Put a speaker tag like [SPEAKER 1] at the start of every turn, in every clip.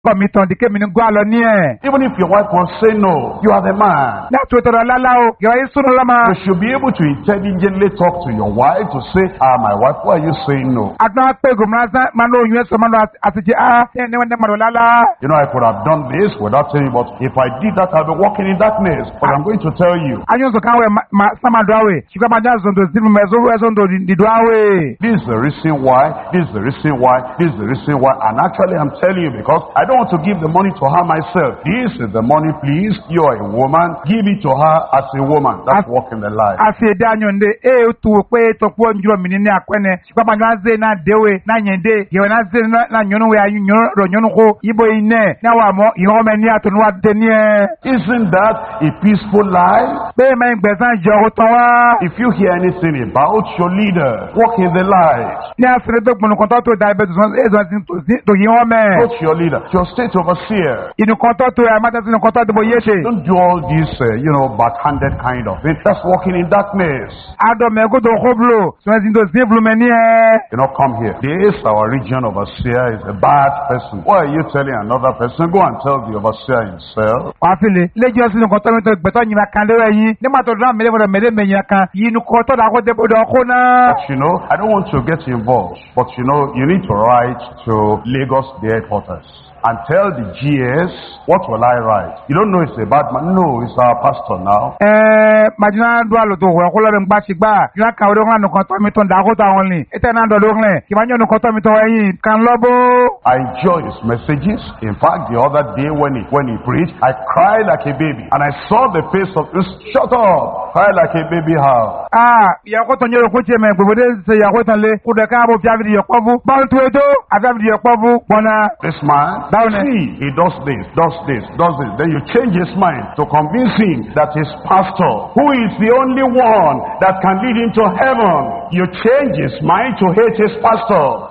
[SPEAKER 1] Committee de Kemini Gualonier.
[SPEAKER 2] Even if your wife wants to say no, you are the man.
[SPEAKER 1] Now to the Lalao, you are Sunolama.
[SPEAKER 2] You should be able to intelligently talk to your wife to say, my wife, why are you saying no?
[SPEAKER 1] I don't pay Gumraza, Mano, you have someone as and then Marolala.
[SPEAKER 2] You know, I could have done this without telling you, but if I did that, I'll be walking in darkness. But I'm going to tell you.
[SPEAKER 1] I just can't wear my Draway. She got my jazz on the Zim Mezo on the Draway.
[SPEAKER 2] This is the reason why, this is the reason why, this is the reason why. And actually, I'm telling you because I don't want to give the money to her myself. This is the money, please. You are a woman. Give it to her as a woman. That's walking the line.
[SPEAKER 1] I say, Daniel, to pay to one you mean, she got my jazz na dewe, na yende, you and I say, na you know where you know, Ibo in there. Now I'm more, you know, many to what the near.
[SPEAKER 2] Isn't that a peaceful life?
[SPEAKER 1] If
[SPEAKER 2] you hear anything about your leader, walk in the light. What's your leader? Your state overseer.
[SPEAKER 1] Don't
[SPEAKER 2] do all this, backhanded kind of thing. That's walking in darkness. Come here. This, our region overseer, is a bad person. Why are you telling another person? Go and tell the overseer himself. But I don't want to get involved. But you need to write to Lagos, the headquarters, and tell the GS, what will I write? You don't know it's a bad man. No, it's our pastor now. I enjoy his messages. In fact, the other day when he preached, I cried like a baby. And I saw the face of this. Shut up! Cry like a baby how? This man, see, he does this. Then you change his mind to convince him that his pastor, who is the only one that can lead him to heaven, you change his mind to hate his pastor.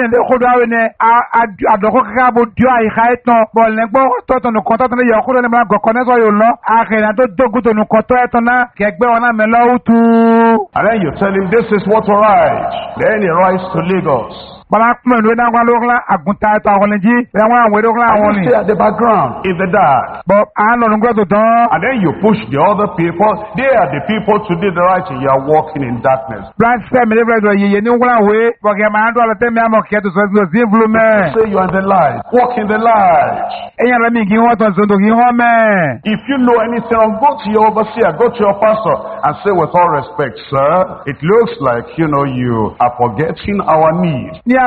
[SPEAKER 2] And then you tell him this is what to write. Then he writes to Lagos. And you stay at the background in the dark. And then you push the other people. They are the people to do the right thing. You are walking in darkness. Say you are in the light. Walk in the light. If you know anything, go to your overseer, go to your pastor, and say with all respect, sir, it looks like you are forgetting our need. The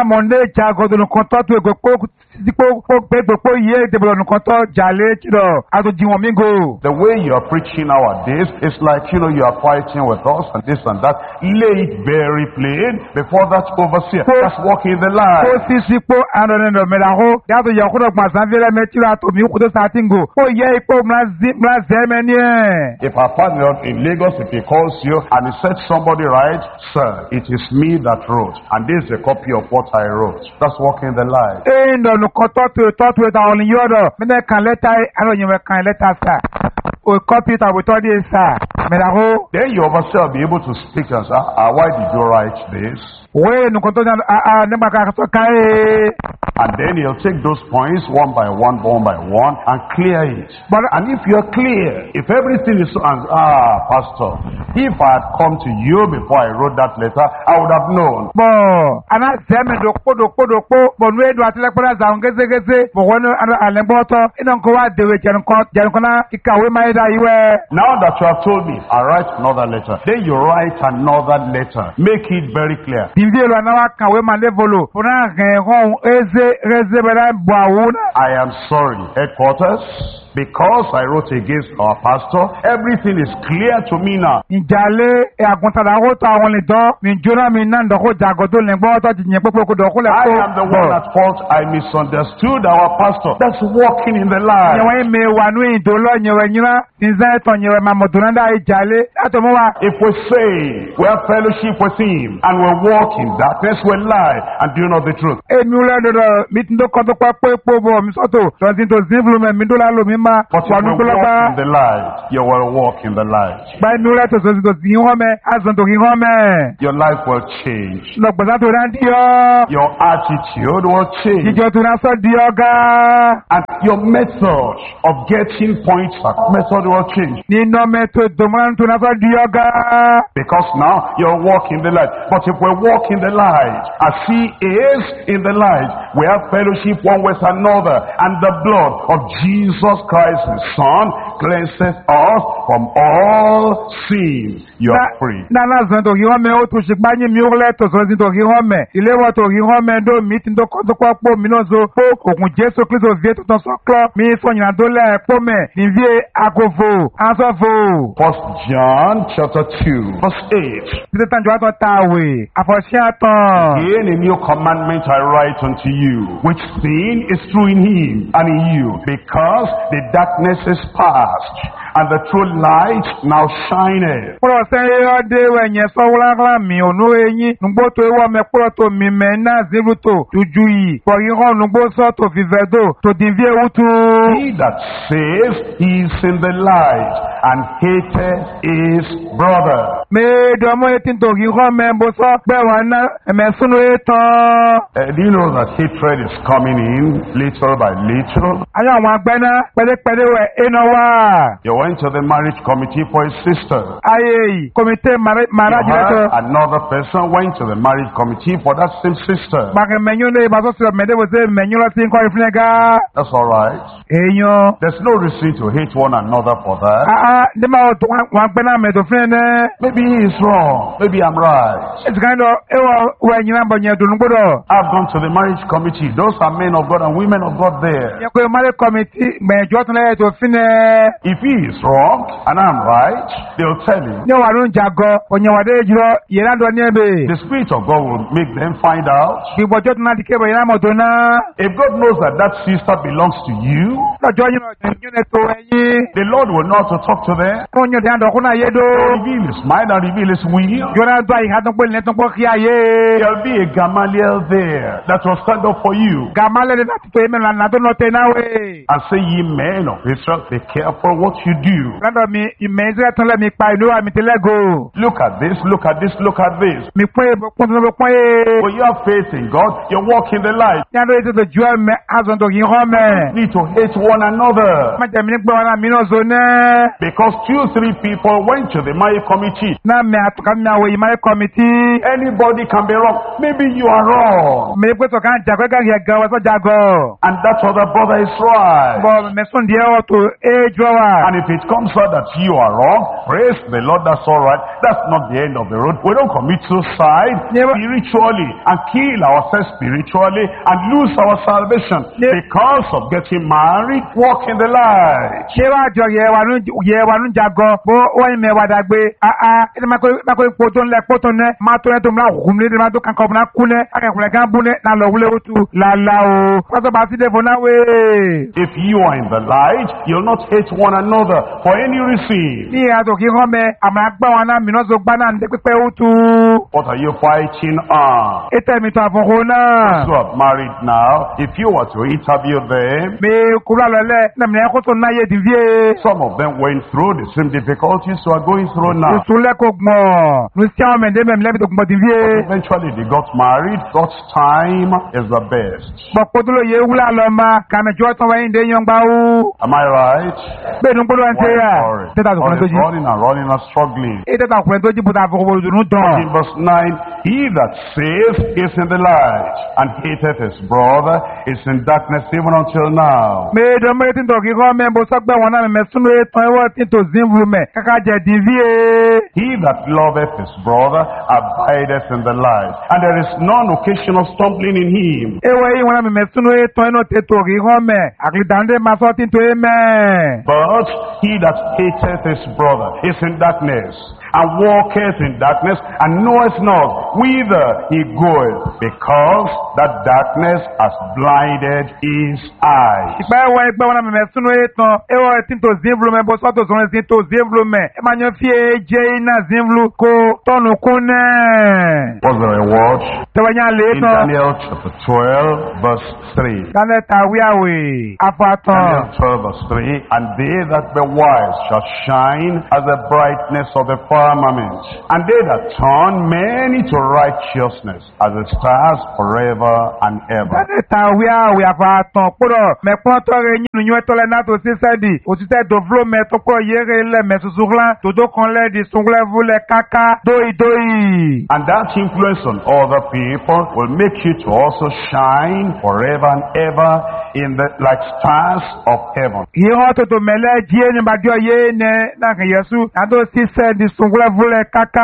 [SPEAKER 2] way you are preaching nowadays is like you are fighting with us and this and that. Lay it very plain before that overseer. That's walking in the line. If our partner in Lagos, if he calls you and he said somebody right, sir, it is me that wrote, and this is a copy of what I wrote. That's walking the line. Then your overseer will be able to speak and say, why did you write this? And then he'll take those points one by one, and clear it. And if you're clear, if everything is pastor, if I had come to you before I wrote that letter, I would have known. Now that you have told me, I write another letter. Then you write another letter. Make it very clear. I am sorry, headquarters, because I wrote against our pastor. Everything is clear to me now. I am the one at fault. I misunderstood our pastor. That's walking in the line. If we say we have fellowship with him and we walk in darkness, we lie and do not the truth.
[SPEAKER 1] ma
[SPEAKER 2] But if
[SPEAKER 1] wa
[SPEAKER 2] we
[SPEAKER 1] nu kula
[SPEAKER 2] walk
[SPEAKER 1] ba
[SPEAKER 2] in the light, you will walk in the light.
[SPEAKER 1] ba nu le to so zi home azon to home
[SPEAKER 2] Your life will change.
[SPEAKER 1] no gba to ran dio
[SPEAKER 2] Your attitude will change.
[SPEAKER 1] jijo to na so dioga
[SPEAKER 2] And your method of getting points method will change.
[SPEAKER 1] ni no me to do man to na so dioga
[SPEAKER 2] Because now you're walking the light. But if we walk in the light, as he is in the light, we have fellowship one with another. And the blood of Jesus Christ, his Son, cleanses us from all sin. You are free.
[SPEAKER 1] na zon to home o to shigba yin mi o le to so zi to home ile wo to home do mi tin do ko po mi no zo po okun Jesu Kristo vie to so klo mi so yin do le po me ni vie agovo asofo
[SPEAKER 2] 1 John chapter 2 verse 8.
[SPEAKER 1] ti tan jo to tawe afosia tan
[SPEAKER 2] Again a new commandment I write unto you, which sin is true in him and in you, because the darkness is past, and the true light now shineth.
[SPEAKER 1] pro se yo de we yen so wla mi onu eyin nugbo to ewo me pro to mi me na ziruto tuju yi po yi ho nugbo so to vivedo to din vie utu
[SPEAKER 2] He that says he is in the light and hateth his brother.
[SPEAKER 1] me do mo etin to yi ho me bo so pe wa na me sunu etan
[SPEAKER 2] Do you know that hatred is coming in little by little?
[SPEAKER 1] aya àwọn agbena pele we eno wa
[SPEAKER 2] You went to the marriage committee for his sister.
[SPEAKER 1] aye comité marriage
[SPEAKER 2] You
[SPEAKER 1] to
[SPEAKER 2] heard another person went to the marriage committee for that same sister.
[SPEAKER 1] ba ke menyo le ba so se me de bo se menyo lo tin ko ifnega
[SPEAKER 2] That's all right.
[SPEAKER 1] eyan
[SPEAKER 2] There's no reason to hate one another for that.
[SPEAKER 1] de ma o to wa gbena me to fene
[SPEAKER 2] Maybe he is wrong. Maybe I'm right.
[SPEAKER 1] it's kind of ewa we nyina bo nye dunu gbodo
[SPEAKER 2] I've gone to the marriage committee. Those are men of God and women of God there.
[SPEAKER 1] ye ko marriage committee me jo tun le to fine
[SPEAKER 2] If he is wrong and I'm right, they'll tell him.
[SPEAKER 1] ne wa run jago onye wa de juro ye na do ni ebe
[SPEAKER 2] The Spirit of God will make them find out.
[SPEAKER 1] bi bo jo tun na dike bo ye na mo to na
[SPEAKER 2] If God knows that that sister belongs to you,
[SPEAKER 1] lo jo yin o ne to eyin
[SPEAKER 2] the Lord will know how to talk to them,
[SPEAKER 1] onye de ando kuna yedo
[SPEAKER 2] reveal his mind and reveal his will.
[SPEAKER 1] jo na do ai ha ton pe le ton po ki aye
[SPEAKER 2] There'll be a Gamaliel there that will stand up for you
[SPEAKER 1] gamale de na to eme na do no te na we
[SPEAKER 2] and say, ye men of Israel, be careful what you do.
[SPEAKER 1] lando mi imeze ton le mi pa ilu wa mi te lego
[SPEAKER 2] Look at this, look at this, look at this.
[SPEAKER 1] mi pon pon
[SPEAKER 2] When you have faith in God, you walk in the light.
[SPEAKER 1] ya do ite to ju me azon to yin ho me
[SPEAKER 2] You need to hate one another.
[SPEAKER 1] ma je mi gbe wa na mi no zo ne
[SPEAKER 2] Because 2-3 people went to the marriage committee.
[SPEAKER 1] na me atuka mi awo yi marriage committee
[SPEAKER 2] Anybody can be wrong. Maybe you are wrong.
[SPEAKER 1] me pe to kan jago ga ye ga wa so jago
[SPEAKER 2] And that other brother is right.
[SPEAKER 1] bo me sun die o to e jowa
[SPEAKER 2] And if it comes out that you are wrong, praise the Lord, that's all right. That's not the end of the road. We don't commit suicide
[SPEAKER 1] Never.
[SPEAKER 2] spiritually and kill ourselves spiritually and lose our salvation because of getting married. Walk in the light.
[SPEAKER 1] ṣé wàá jọ yẹ wa nu jago bó wọ́n yìí mẹ́wàá dàgbé ẹ ma ko ipò tó ń lẹ kó tó nẹ ma tó nẹ tó ń bá hùm lé ma tó kankan bá kú nẹ akẹ́kọ̀ọ́ kan bú nẹ na lọ wúlé wútu lala o pásọ bá sí dé fún náà wé.
[SPEAKER 2] If you are in the light, you'll not hate one another for any reason.
[SPEAKER 1] ní ìyàtọ̀ kí wọ́n mẹ àmọ́ àgbà wọn náà mìíràn tó gbá náà ní pípẹ́ wútu.
[SPEAKER 2] What are you fighting on?
[SPEAKER 1] ètò ẹ̀mí tó àfọ̀kọ́ náà.
[SPEAKER 2] Those who are married now, if you were to interview them,
[SPEAKER 1] mi kúrò àlọ́lẹ̀ nàmìnà ẹ̀kọ́ tó náà yé dìvíye.
[SPEAKER 2] some of them went through the same difficulties you are going through now.
[SPEAKER 1] ìsúnlẹ̀ kò gbọ̀n ní sí àwọn mẹ̀ndé mẹ̀mí lẹ́bi tó gbọ̀n dìvíye.
[SPEAKER 2] Eventually they got married. God's time is the best.
[SPEAKER 1] bọ̀kọ́ tó ló yẹ wúlò àlọ́ ma kàmẹ́jọ́ tán wáyé ndé yan gbáwó.
[SPEAKER 2] Am I right?
[SPEAKER 1] bẹ́ẹ̀ ni gbọ́dọ̀ ń tẹ́ yà. tẹ́tà tó kùnrin tó jí.
[SPEAKER 2] Running and running and struggling.
[SPEAKER 1] tẹ́tà kùnrin tó jí bùtà àfọwọ́ dùnú dán.
[SPEAKER 2] In verse 9, he that says is in the light and hateth his brother is in darkness even until now.
[SPEAKER 1] mẹ́ẹ̀dọ̀ mẹ́ẹ̀ tí ń tọ̀ kí kọ́ mẹ́ bó sọ́gbẹ́ wọn náà mẹ́ súnú ètò ẹwọ́ tí ń tò zínwó mẹ́ káká jẹ́ dìvíye.
[SPEAKER 2] He that loveth his brother abideth in the light, and there is none occasion of stumbling in him.
[SPEAKER 1] ewé yìí wọn náà mẹ́ súnú ètò ẹnu tètò kí kọ́ mẹ́ àkìlìdàndé máa sọ́ tí ń tò é mẹ́.
[SPEAKER 2] But he that hateth his brother is in darkness, and walketh in darkness, and knoweth not, whither he goeth, because that darkness has blinded his eyes.
[SPEAKER 1] Ìgbà ẹ̀wọ̀n ẹgbẹ́ wọn mẹ̀mẹ̀ súnú ètò ẹ̀wọ̀n ẹ̀tí tó zimvlu mẹ́ bó sọ́tò sọ́nà sí tó zimvlu mẹ́ ẹ máa yan fi ẹ̀jẹ̀ iná zimvlu kó tọ́nu kún náà.
[SPEAKER 2] What's the reward?
[SPEAKER 1] Tẹ̀wọ̀nyá lè
[SPEAKER 2] In
[SPEAKER 1] tán.
[SPEAKER 2] Daniel chapter 12 verse 3.
[SPEAKER 1] Daniel tàwíàwé afátán.
[SPEAKER 2] Daniel 12 verse 3. And they that be wise shall shine as the brightness of the firmament, and they that turn many to righteousness as the stars forever and ever.
[SPEAKER 1] Daniel tàwíàwé afátán kúrò mẹ́kún tọ́rẹ yín yín tọ́lẹ̀ náà tó sí sẹ́dì òtítẹ́ dòvló mẹ́ tó kúrò yéré lẹ̀ mẹ́sùsùglá tòdó kan lẹ́dì sunglẹ̀ vúlẹ̀ káká dóìdóì.
[SPEAKER 2] And that influence on other people will make you to also shine forever and ever in the like stars of heaven.
[SPEAKER 1] Yíwọ́n tó tó mẹ́lẹ́ jíé ní bàjọ́ yé ní láàrin Yẹ́sù àtó sí sẹ́dì sunglẹ̀ vúlẹ̀ káká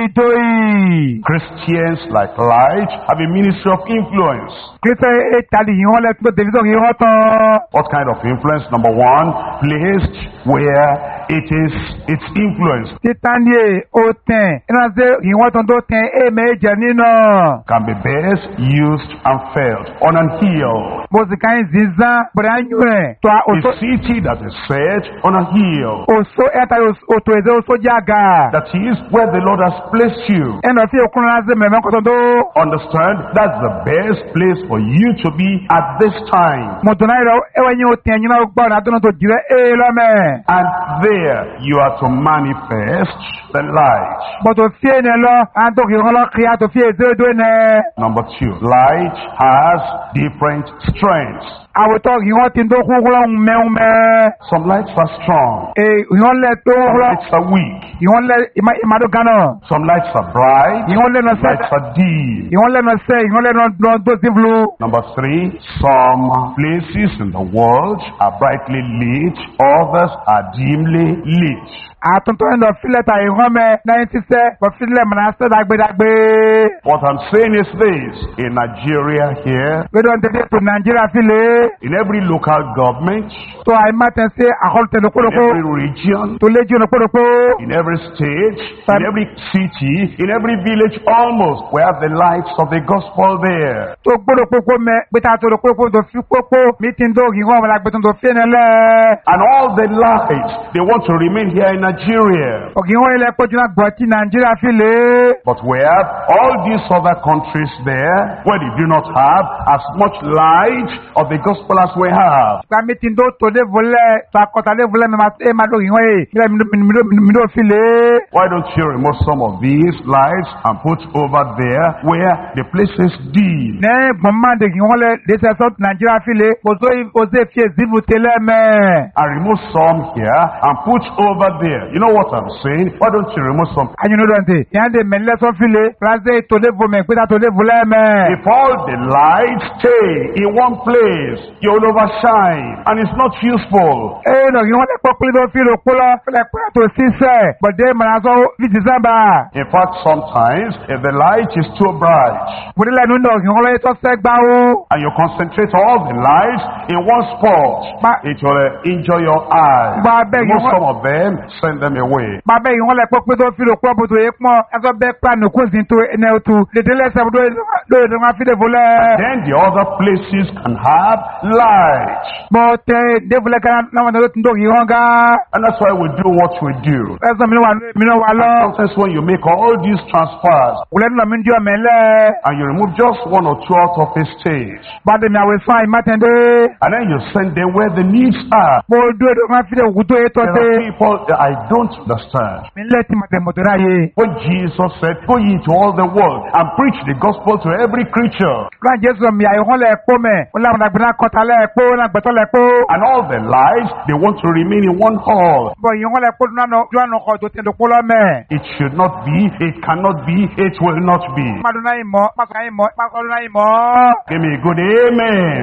[SPEAKER 1] dóìdóì.
[SPEAKER 2] Christians like light have a ministry of influence.
[SPEAKER 1] Kírísítẹ́ ètàlì yíwọ́n lẹ́ tó tẹ̀lifíṣọ̀ yíwọ́n tán.
[SPEAKER 2] What kind of influence? Number one, placed where it is its influence
[SPEAKER 1] Títàndíè ó tẹ̀ iná sí yíwọ́n tán tó tẹ̀ èméjẹ nínú.
[SPEAKER 2] can be best used and felt on an hill.
[SPEAKER 1] Bó sì ká ń zizán bọ̀dá ń yún rẹ̀ tó a
[SPEAKER 2] A
[SPEAKER 1] òtó
[SPEAKER 2] city that is set on a hill.
[SPEAKER 1] òsó ẹ̀ta òtò èdè òsó jága.
[SPEAKER 2] That is where the Lord has placed you.
[SPEAKER 1] Ẹnà sí òkúrun láti mẹ̀mẹ́ kọ́tọ̀ tó.
[SPEAKER 2] Understand? That's the best place for you to be at this time.
[SPEAKER 1] Mọ̀tò náà yọ ẹwẹ́ yín ó tẹ̀ yín náà gbọ́ ọ̀nà àtúnà tó jìrẹ́ èè lọ́mẹ̀.
[SPEAKER 2] And there you are to manifest the light.
[SPEAKER 1] Bọ̀tò sí ẹ̀nẹ̀ lọ àtòkè ọlọ́kì àtò fi èdè èdè ẹ̀nẹ̀.
[SPEAKER 2] Number two, light has different strengths.
[SPEAKER 1] Àwòtọ́ ìwọ́n ti tó kú kúrọ̀ mẹ́wùmẹ́.
[SPEAKER 2] Some lights are strong.
[SPEAKER 1] Ìwọ́n lẹ̀ tó
[SPEAKER 2] Some
[SPEAKER 1] kúrọ̀.
[SPEAKER 2] lights are weak.
[SPEAKER 1] Ìwọ́n lẹ̀ ìmàdó gánà.
[SPEAKER 2] Some lights are bright.
[SPEAKER 1] Ìwọ́n lẹ̀ nọ sẹ́.
[SPEAKER 2] Lights are dim.
[SPEAKER 1] Ìwọ́n lẹ̀ nọ sẹ́. Ìwọ́n lẹ̀ nọ tó sí flu.
[SPEAKER 2] Number three, some places in the world are brightly lit, others are dimly lit.
[SPEAKER 1] Àtúntò ẹ̀ lọ fílẹ̀ ta ìwọ́n mẹ́ náà ṣiṣẹ́ bọ̀ fílẹ̀ mọ̀nà ṣẹ́ dàgbédàgbé.
[SPEAKER 2] What I'm saying is this, in Nigeria here,
[SPEAKER 1] Gbẹ́dọ̀ ń tẹ́lẹ̀ tó Nàìjíríà fílẹ̀.
[SPEAKER 2] in every local government,
[SPEAKER 1] Tó àìmátẹ̀ sí àkọlùtẹ̀
[SPEAKER 2] in
[SPEAKER 1] lókòlókò.
[SPEAKER 2] every region,
[SPEAKER 1] Tó léjì lókòlókò.
[SPEAKER 2] in every state, in every city, in every village almost, we have the lights of the gospel there.
[SPEAKER 1] Tó gbọ́dọ̀ pópó mẹ́ gbẹ́ta tó lókòlókò tó fi pópó mítí tó ìwọ́n wọn lágbẹ́tọ̀ tó fi ẹ̀nẹ̀ lẹ́.
[SPEAKER 2] And all the lights, they want to remain here in Nigeria.
[SPEAKER 1] Ògì wọn ilẹ̀ pọ̀jù náà gbọ́ tí Nàìjíríà fílẹ̀.
[SPEAKER 2] But we have all these other countries there where they do not have as much light of the gospel as we have.
[SPEAKER 1] Gba mítí tó tó lé volẹ̀ tó akọta lé volẹ̀ mẹ́ma máa lóyìn wọ́n yìí mílẹ̀ mi fílẹ̀.
[SPEAKER 2] Why don't you remove some of these lights and put over there where the place is dim?
[SPEAKER 1] Ní gbọ̀nmáde kì wọ́n lẹ̀ lẹ́sẹ̀ sọ́tù Nàìjíríà fílẹ̀ kò sí fi èzìbù tẹ́lẹ̀ mẹ́.
[SPEAKER 2] And remove some here and put over there. You know what I'm saying? Why don't you remove some?
[SPEAKER 1] Anyinu dọ̀ntì, yẹn de mẹ́lẹ́ sọ fílẹ̀ plasẹ́ tó lé vomẹ̀ gbẹ́ta tó lé volẹ̀ mẹ́.
[SPEAKER 2] If all the lights stay in one place, you'll overshine and it's not useful.
[SPEAKER 1] Nọ kì wọ́n lẹ̀ pọ̀ pílẹ̀ tó fílẹ̀ kúlọ̀ fílẹ̀ pẹ́ tó sísẹ̀ bọ̀dé mọ̀nà sọ fi December.
[SPEAKER 2] In fact, sometimes if the light is too bright
[SPEAKER 1] Bùdí lẹ́nu nọ kì wọ́n lẹ̀ tó sẹ́gbà ó.
[SPEAKER 2] and you concentrate all the lights in one spot, it will injure your eyes. Remove some of them, send them away.
[SPEAKER 1] Bàbá yìí wọ́n lẹ̀ pọ̀ pílẹ̀ tó fílẹ̀ kúlọ̀ bó tó yẹ pọ̀ ẹ̀sọ́ bẹ́ẹ̀ pàánù kó sì tó ẹnẹ òtù lèdè lẹ́sẹ̀ bó lóye tó máa fílẹ̀ volẹ̀.
[SPEAKER 2] Then the other places can have light.
[SPEAKER 1] Bọ́ tẹ défulẹ̀ kan náà wọ́n tó tó kì wọ́n ká.
[SPEAKER 2] And that's why we do what we do.
[SPEAKER 1] Ẹ̀sọ́ mi náà wà lọ.
[SPEAKER 2] Sometimes when you make all these transfers
[SPEAKER 1] Wùlẹ̀ nínú mi ń di ọmọ ẹlẹ́.
[SPEAKER 2] and you remove just one or two out of a stage,
[SPEAKER 1] Bàdé mi àwẹ̀ fún àìmátẹ́ndé.
[SPEAKER 2] and then you send them where the needs are.
[SPEAKER 1] Mo dúró tó máa fílẹ̀ òkú tó yẹ tọ́
[SPEAKER 2] There
[SPEAKER 1] dé.
[SPEAKER 2] are people that I don't understand.
[SPEAKER 1] Mi lẹ́tì màtẹ̀ mọ̀tò ráyè.
[SPEAKER 2] When Jesus said, go ye into all the world and preach the gospel to every creature,
[SPEAKER 1] Lọ́n Jésù mi àyẹ̀wò lẹ̀ pọ́ mẹ́. Ó láwọn àgbẹ̀ náà kọ́ta lẹ̀ pọ́ náà gbẹ̀tọ́ lẹ̀ pọ́.
[SPEAKER 2] and all the lives, they want to remain in one hall.
[SPEAKER 1] Bọ̀ ìyẹn wọ́n lẹ̀ pọ́ dúnà kọ́ tó tẹ̀ dọ́kọ́ lọ́mẹ́.
[SPEAKER 2] It should not be, it cannot be, it will not be.
[SPEAKER 1] Màdùnà yìí mọ́, pàkọ́dúnà yìí mọ́.
[SPEAKER 2] Give me a good amen.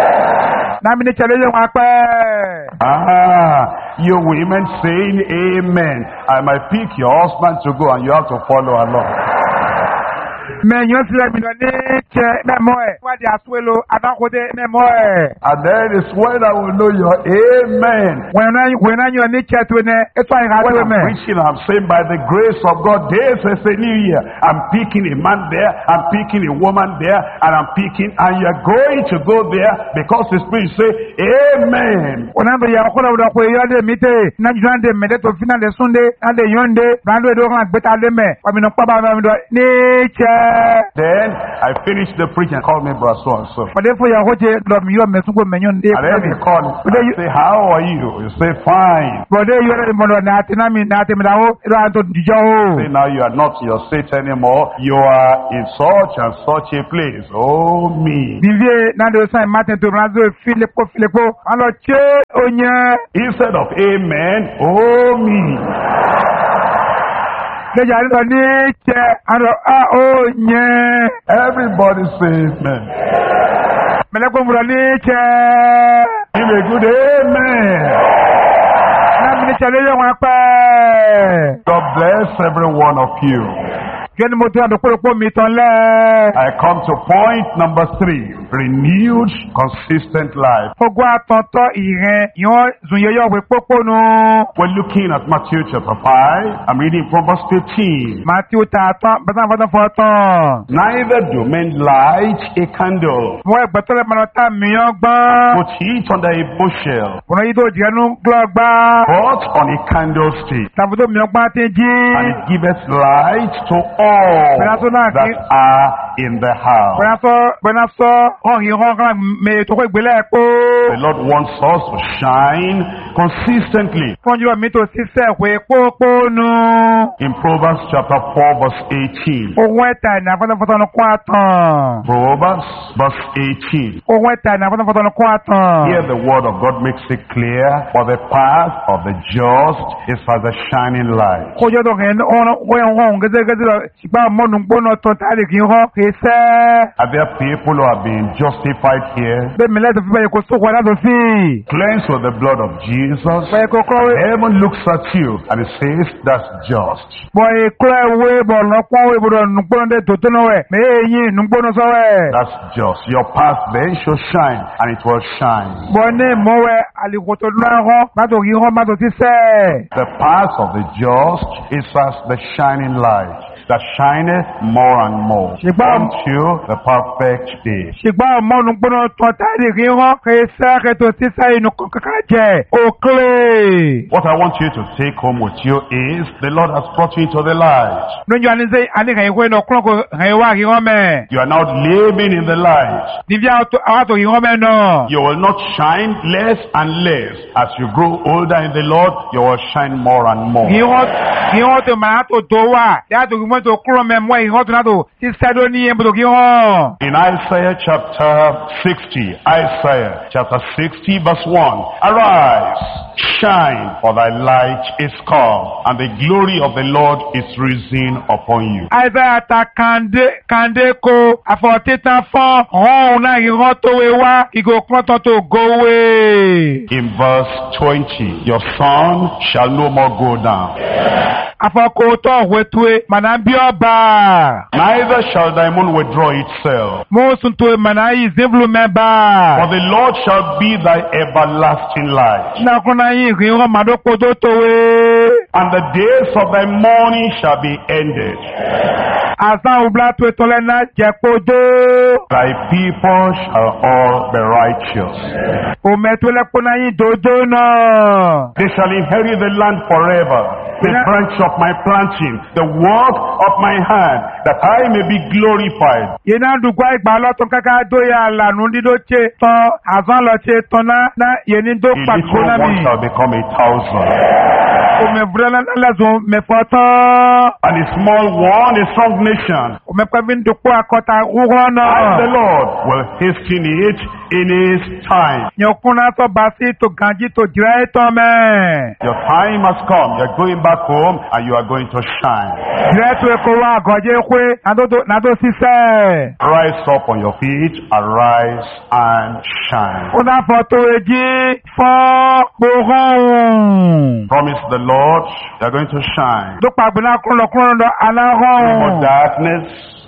[SPEAKER 1] Nàmi ní tẹ̀lé yẹn wọn pẹ́.
[SPEAKER 2] You women saying amen. I might pick your husband to go and you have to follow along.
[SPEAKER 1] Mais yon sile mi doni che memoe. Kwa di aswelo atakode memoe.
[SPEAKER 2] And then it's when I will know your amen.
[SPEAKER 1] When I you ni che to ne etwa ira
[SPEAKER 2] When
[SPEAKER 1] to
[SPEAKER 2] I'm
[SPEAKER 1] me.
[SPEAKER 2] preaching, I'm saying by the grace of God, this is a new year. I'm picking a man there, I'm picking a woman there, and I'm picking, and you're going to go there because the Spirit say, amen.
[SPEAKER 1] Onando ya kola uda ko yade mite na jande mede to fina de sunde ande yonde brando do kan gbeta le me wa mi no pa ba mi do ni che.
[SPEAKER 2] Then I finish the preaching, call me brother so and so.
[SPEAKER 1] Ode fo ya hoje do mi yo mesun ko menyon de.
[SPEAKER 2] And then he call me, I say, how are you? You say, fine.
[SPEAKER 1] Bode yo re mo do na tina mi na te mi dawo do an to dijo.
[SPEAKER 2] Say now you are not in your state anymore. You are in such and such a place. Oh me.
[SPEAKER 1] Divie na de Saint Martin to brazo Philippe alo che onye.
[SPEAKER 2] Instead of amen, oh me.
[SPEAKER 1] Deja do ni che alo onye.
[SPEAKER 2] Everybody say amen.
[SPEAKER 1] Mele ko muro ni che.
[SPEAKER 2] Give a good amen.
[SPEAKER 1] Na mi che le yo wa pa.
[SPEAKER 2] God bless every one of you.
[SPEAKER 1] I
[SPEAKER 2] come to point number 3. Renewed, consistent life.
[SPEAKER 1] We're
[SPEAKER 2] looking at Matthew chapter 5. I'm reading from verse 15. Neither do men light a candle, put it under a bushel, but on a candlestick, and it giveth light to all that are in the house. The Lord wants us to shine consistently. In Proverbs chapter 4 verse 18. Proverbs verse 18. Here the word of God makes it clear, for the path of the just is as a shining light. Are there people who have been justified here? Cleansed with the blood of Jesus. Heaven looks at you and it says, that's just. That's just. Your path then shall shine, and it will shine. The path of the just is as the shining light that shineth more and more until the perfect day. What I want you to take home with you is the Lord has brought you into the light. You are now living in the light. You will not shine less and less. As you grow older in the Lord, you will shine more and more. In Isaiah chapter 60 verse 1, arise, shine, for thy light is come, and the glory of the Lord is risen upon you. In verse 20, your sun shall no more go down, neither shall thy moon withdraw itself, for the Lord shall be thy everlasting light, and the days of thy mourning shall be ended. Thy people shall all be righteous. They shall inherit the land forever, the branch of my planting, the work of my hand, that I may be glorified. A little one shall become 1,000. And a small one, a strong nation. And the Lord will hasten it in his time. Your time has come. You're going back home and you are going to shine. Rise up on your feet, arise and shine. Promise the Lord, you're going to shine. No more darkness,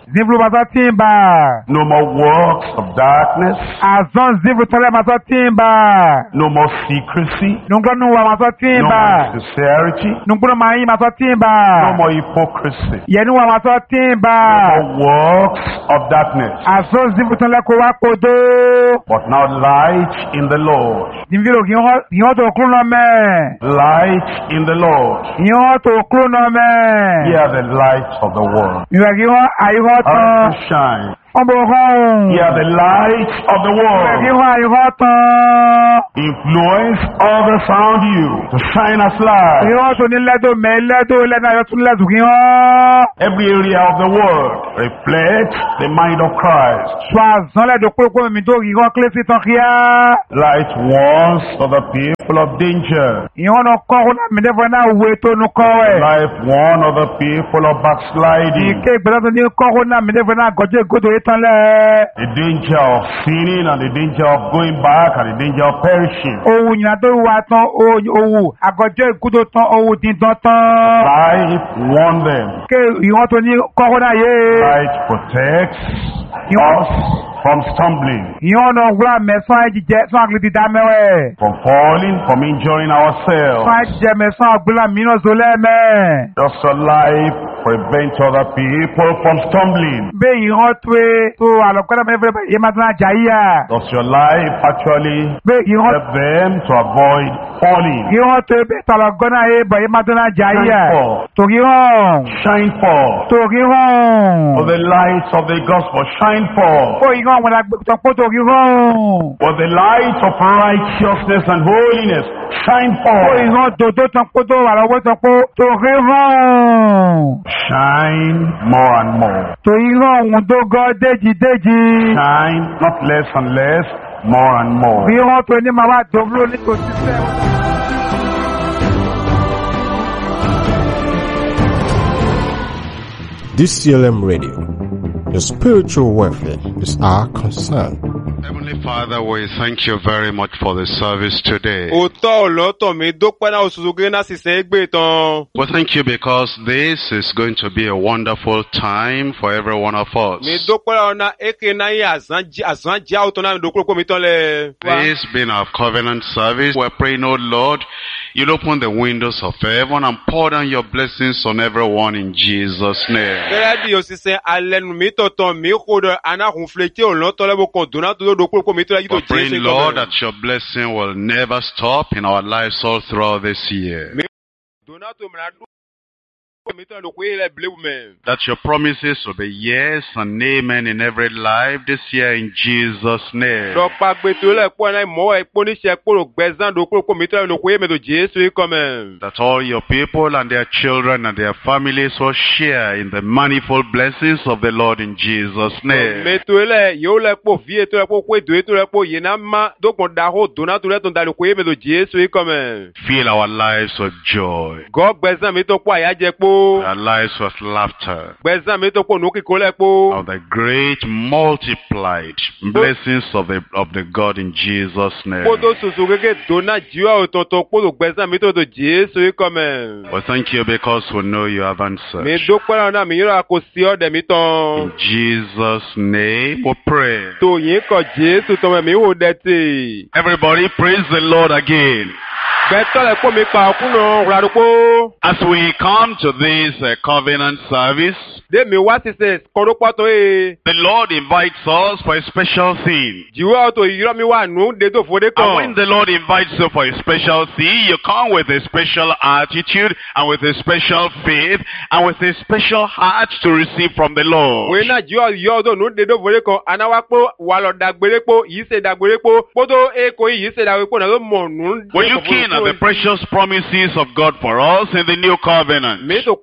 [SPEAKER 1] Zivlu mazotimba.
[SPEAKER 2] No more works of darkness.
[SPEAKER 1] Azon zivlu tole mazotimba.
[SPEAKER 2] No more secrecy.
[SPEAKER 1] Nungonu wa
[SPEAKER 2] No
[SPEAKER 1] mazotimba.
[SPEAKER 2] more sincerity.
[SPEAKER 1] Nungunu mai mazotimba.
[SPEAKER 2] No more hypocrisy.
[SPEAKER 1] Yenu wa mazotimba.
[SPEAKER 2] No more works of darkness.
[SPEAKER 1] Azon zivlu tole kwa kodo.
[SPEAKER 2] But now light in the Lord.
[SPEAKER 1] Zivlu yon to kluno me.
[SPEAKER 2] Light in the Lord.
[SPEAKER 1] Yon to kluno me.
[SPEAKER 2] Ye are the light of the world.
[SPEAKER 1] Yon ayo to.
[SPEAKER 2] Arise and shine.
[SPEAKER 1] Ombohon.
[SPEAKER 2] Ye are the light of the world.
[SPEAKER 1] Yon ayo to.
[SPEAKER 2] Influence others around you to shine as light.
[SPEAKER 1] Yon to ni ledo me ledo le na yo tun ledo yon.
[SPEAKER 2] Every area of the world reflects the mind of Christ.
[SPEAKER 1] Soazan ledo koko mi do yon klesi ton kia.
[SPEAKER 2] Light warns other people of danger.
[SPEAKER 1] Yon no kon na mi devo na weto no kowe.
[SPEAKER 2] Life warns other people of backsliding.
[SPEAKER 1] Ike gbero ni kon na mi devo na goje godo etan le.
[SPEAKER 2] The danger of sinning and the danger of going back and the danger of perishing.
[SPEAKER 1] Owu nyina to wa tan owu agoje godo tan owu din dan tan.
[SPEAKER 2] Life warns them.
[SPEAKER 1] Ke yon to ni kon na ye.
[SPEAKER 2] Light protects us from stumbling,
[SPEAKER 1] Yon no gla me so ajije so agliti da mewe.
[SPEAKER 2] from falling, from injuring ourselves.
[SPEAKER 1] So ajije me so agbula mi no zole me.
[SPEAKER 2] Does your life prevent other people from stumbling?
[SPEAKER 1] Be yon to alokora me vre ye matna jaiya.
[SPEAKER 2] Does your life actually
[SPEAKER 1] Be yon
[SPEAKER 2] help them to avoid falling?
[SPEAKER 1] yon to be talogona e ba ye matna jaiya. To yon
[SPEAKER 2] Shine
[SPEAKER 1] for
[SPEAKER 2] the light of the gospel. Shine forth.
[SPEAKER 1] o yon wala to poto yon
[SPEAKER 2] For the light of righteousness and holiness. Shine
[SPEAKER 1] o
[SPEAKER 2] forth.
[SPEAKER 1] yon to poto wala wo to yon
[SPEAKER 2] Shine more and more.
[SPEAKER 1] to yon do go deji
[SPEAKER 2] Shine not less and less, more and more.
[SPEAKER 1] yon to ni ma wa doblo ni to system.
[SPEAKER 3] DCLM Radio. Your spiritual welfare is our concern.
[SPEAKER 4] Heavenly Father, we thank you very much for the service today. We thank you because this is going to be a wonderful time for every one of us. This being our covenant service, we're praying, oh Lord, you'll open the windows of heaven and pour down your blessings on everyone in Jesus' name. We're praying, Lord, that your blessing will never stop in our lives all throughout this year. That your promises will be yes and amen in every life this year in Jesus' name. That all your people and their children and their families will share in the manifold blessings of the Lord in Jesus' name. Fill our lives with joy. Our lives with laughter. Of the great multiplied blessings of the God in Jesus' name. We thank you because we know you have answered. In Jesus' name we pray. Everybody praise the Lord again. As we come to this covenant service, the Lord invites us for a special thing. And when the Lord invites you for a special thing, you come with a special attitude and with a special faith and with a special heart to receive from the Lord. We're looking at the precious promises of God for us in the new covenant.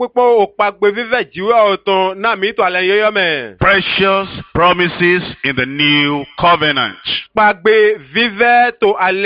[SPEAKER 4] Precious promises in the new covenant.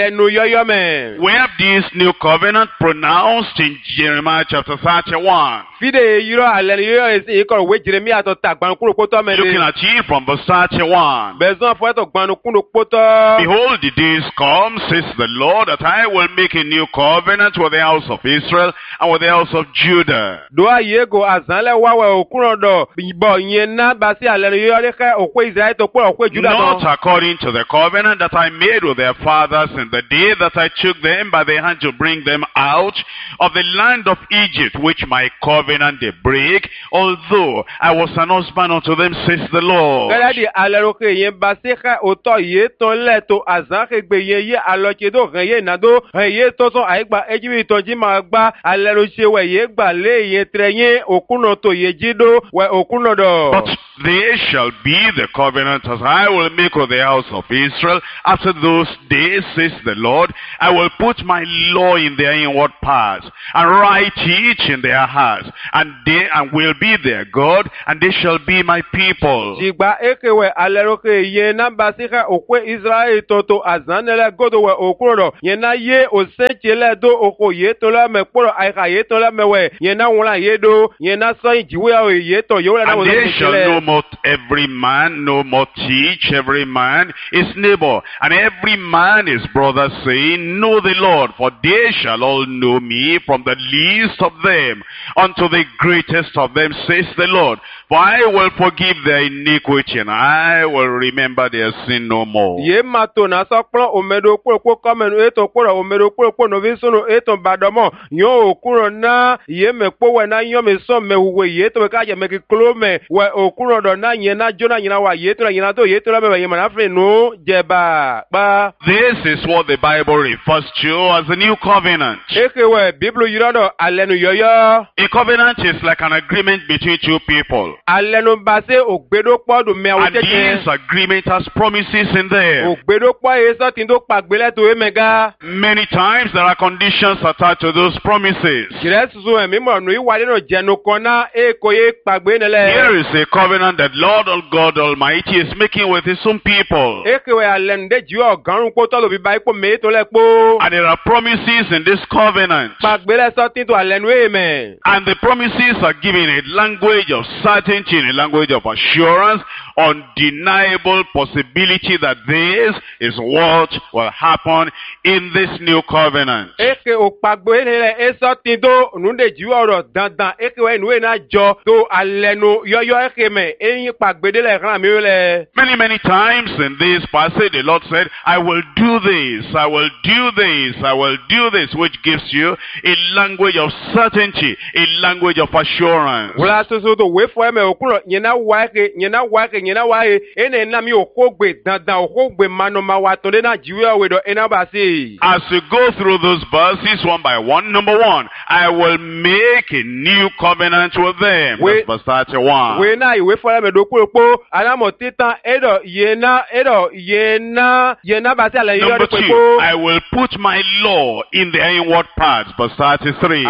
[SPEAKER 4] We have this new covenant pronounced in Jeremiah chapter 31.
[SPEAKER 5] Fide yiro aleni yiro esi ikoro we Jeremia to tagbanu kuro poto me.
[SPEAKER 4] Looking at you from verse 31.
[SPEAKER 5] Bezon fo to gbanu kuro poto.
[SPEAKER 4] Behold, the days come, says the Lord, that I will make a new covenant with the house of Israel and with the house of Judah.
[SPEAKER 5] Do ayego azanle wawe okurodo bibo yen na basi aleni yiro reke okwe Israel to po okwe Judah.
[SPEAKER 4] Not according to the covenant that I made with their fathers in the day that I took them by the hand to bring them out of the land of Egypt, which my covenant they break, although I was an husband unto them, says the Lord. But they shall be the covenant as I will make with the house of Israel after those days, says the Lord. I will put my law in their inward parts and write it in their hearts, and they will be their God, and they shall be my people. And they shall no more every man, no more teach every man his neighbor, and every man his brother, saying, Know the Lord, for they shall all know me, from the least of them unto the greatest of them, says the Lord. For I will forgive their iniquity, and I will remember their sin no more. This is what the Bible refers to as the new covenant. A covenant is like an agreement between two people. And this agreement has promises in there. Many times there are conditions attached to those promises. Here is a covenant that Lord God Almighty is making with his own people. And there are promises in this covenant. And the promises are given a language of certainty, in a language of assurance, undeniable possibility that this is what will happen in this new covenant. Many times in this passage the Lord said, I will do this, I will do this, I will do this, which gives you a language of certainty, a language of assurance. As you go through those verses one by one, number one, I will make a new covenant with them. That's verse 31. Number two, I will put my law in their inward parts. Verse 33.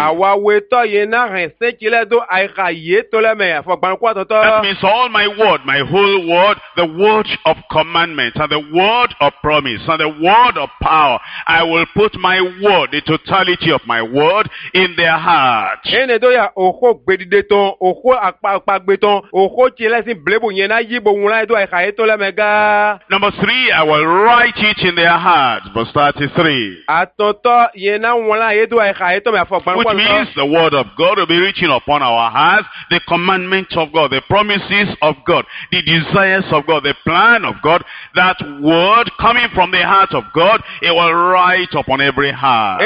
[SPEAKER 4] That means all my word, my whole word, the word of commandment, and the word of promise, and the word of power, I will put my word, the totality of my word, in their heart. Number three, I will write it in their hearts. Verse 33. Which means the word of God will be written upon our hearts, the commandments of God, the promises of God, the desires of God, the plan of God. That word coming from the heart of God, it will write upon every heart.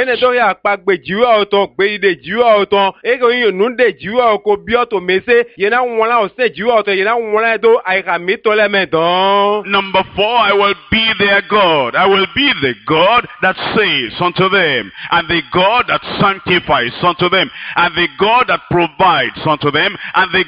[SPEAKER 4] Number four, I will be their God. I will be the God that saves unto them, and the God that sanctifies unto them, and the God that provides unto them, and the God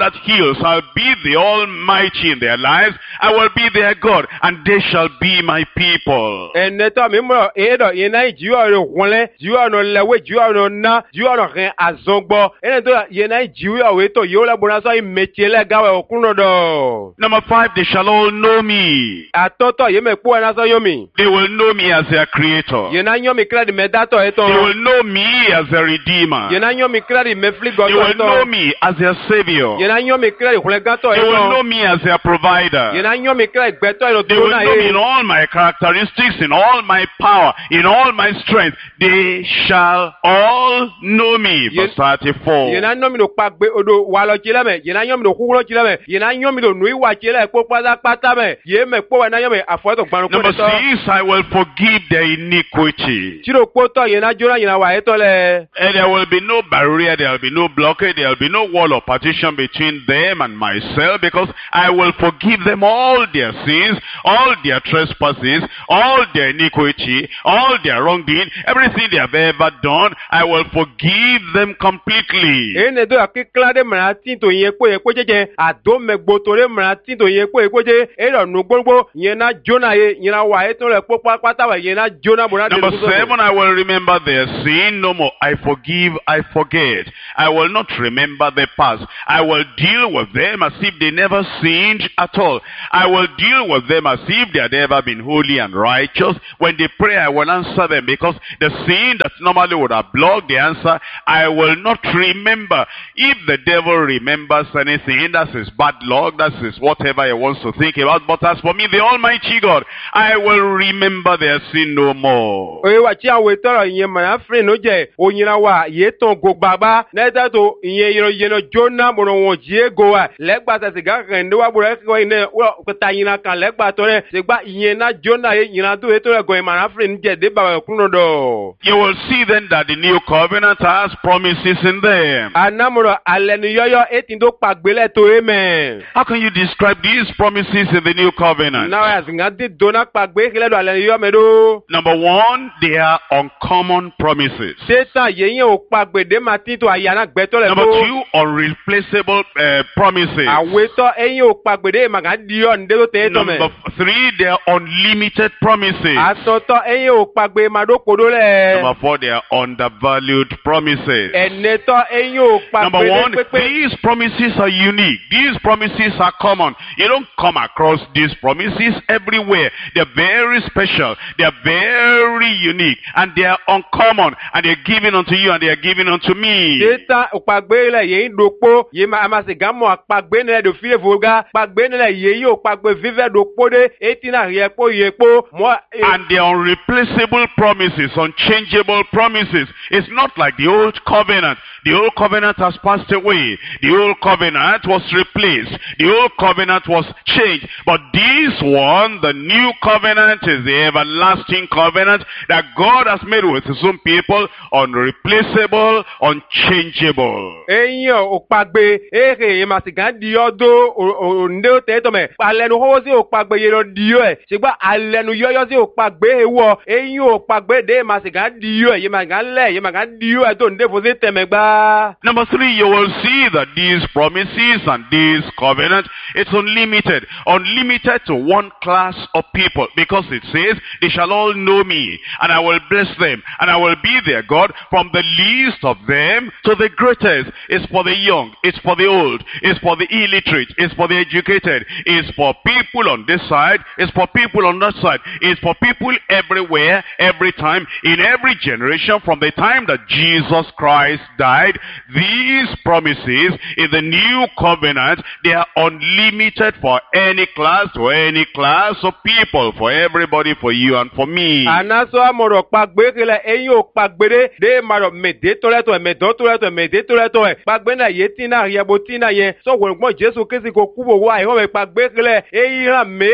[SPEAKER 4] that heals. I'll be the Almighty in their lives. I will be their God, and they shall be my people.
[SPEAKER 5] Eneto mimo edo yena jiwa ro wonle jiwa no lewe jiwa no na jiwa no ren azongbo eneto yena jiwa weto yola bonaso imetiele gawe okuno do.
[SPEAKER 4] Number 5, they shall all know me.
[SPEAKER 5] Atoto yeme po na so yomi.
[SPEAKER 4] They will know me as their creator.
[SPEAKER 5] Yena nyomi kredi medato eto.
[SPEAKER 4] They will know me as their redeemer.
[SPEAKER 5] Yena nyomi kredi mefli goto.
[SPEAKER 4] They will know me as their savior.
[SPEAKER 5] Yena nyomi kredi hulegato eto.
[SPEAKER 4] They will know me as their provider.
[SPEAKER 5] Yena nyomi kredi gbeto eto.
[SPEAKER 4] They will know me in all my characteristics, in all my power, in all my strength. They shall all know me. Verse 34.
[SPEAKER 5] Yena nyomi do pagbe odo walo chileme. Yena nyomi do kulo chileme. Yena nyomi do nui wa chile po pata pata me. Yeme po wa na nyomi afoto gbanu ko.
[SPEAKER 4] Number 6, I will forgive their iniquity.
[SPEAKER 5] Chiro poto yena jona yena wa eto le.
[SPEAKER 4] And there will be no barrier, there will be no blockade, there will be no wall of partition between them and myself, because I will forgive them all their sins, all their trespasses, all their iniquity, all their wrongdoing, everything they have ever done. I will forgive them completely.
[SPEAKER 5] Ene do akiklade mrati to yeko jeje ado megbotore mrati to yeko jeje ero nugbogbo yena jona ye yena wa eto le popa pata wa yena jona bona.
[SPEAKER 4] Number 7, I will remember their sin no more. I forgive, I forget. I will not remember the past. I will deal with them as if they never sinned at all. I will deal with them as if they had ever been holy and righteous. When they pray, I will answer them, because the sin that normally would have blocked the answer, I will not remember. If the devil remembers anything, that's his bad luck, that's his whatever he wants to think about. But as for me, the Almighty God, I will remember their sin no more.
[SPEAKER 5] Oye wa chi awe toro yen ma afre no je onyira wa ye ton gogbagba neta to yen yeno jona mo won je go wa legba se ga rende wa bure ko ine wo ta yina kan legba to re se gba yen na jona ye yina to e to re go ma afre nje de ba kuno do.
[SPEAKER 4] You will see then that the new covenant has promises in them.
[SPEAKER 5] Anamoro alenu yoyo etin do pagbele to amen.
[SPEAKER 4] How can you describe these promises in the new covenant?
[SPEAKER 5] Now as ngati dona pagbe kile do alenu yo medo.
[SPEAKER 4] Number 1, they are uncommon promises.
[SPEAKER 5] Satan yeyin o pagbe de mati to ayana gbeto le.
[SPEAKER 4] Number 2, unreplaceable promises.
[SPEAKER 5] Aweto eyin o pagbe de maga dio ndelo te to me.
[SPEAKER 4] Number 3, they are unlimited promises.
[SPEAKER 5] Asoto eyin o pagbe madokodo le.
[SPEAKER 4] Number 4, they are undervalued promises.
[SPEAKER 5] Eneto eyin o pagbe.
[SPEAKER 4] Number 1, these promises are unique. These promises are common. You don't come across these promises everywhere. They're very special. They're very unique. And they are uncommon. And they're given unto you and they are given unto me.
[SPEAKER 5] Satan o pagbe le yeyin dopo ye ma amase gamo pagbe ne do file voga pagbe ne le yeyin o pagbe vive dopo de etina yepo yepo mo.
[SPEAKER 4] And they are unreplaceable promises, unchangeable promises. It's not like the old covenant. The old covenant has passed away. The old covenant was replaced. The old covenant was changed. But this one, the new covenant, is the everlasting covenant that God has made with his own people, unreplaceable, unchangeable.
[SPEAKER 5] Eyin o pagbe ere masigan di odo onde o te to me alenu ho si o pagbe ye lo dio e sigba alenu yoyo si o pagbe ewo eyin o pagbe de masigan dio e ye magan dio e to nde fo se temegba.
[SPEAKER 4] Number 3, you will see that these promises and this covenant, it's unlimited. Unlimited to one class of people, because it says, they shall all know me, and I will bless them, and I will be their God, from the least of them to the greatest. It's for the young, it's for the old, it's for the illiterate, it's for the educated, it's for people on this side, it's for people on that side, it's for people everywhere, every time, in every generation, from the time that Jesus Christ died. These promises in the new covenant, they are unlimited for any class, to any class of people, for everybody, for you and for me.
[SPEAKER 5] Anaso amoro pagbe kele eyin o pagbe de maro mede toleto mede toleto pagbe na yetina yebotina ye so wo Jesu Kristi ko kubo wa e ho pagbe kele eyin